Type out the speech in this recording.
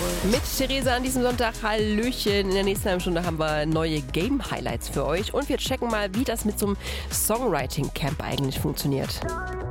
Mit Theresa an diesem Sonntag. Hallöchen. In der nächsten halben Stunde haben wir neue Game-Highlights für euch. Und wir checken mal, wie das mit so einem Songwriting-Camp eigentlich funktioniert.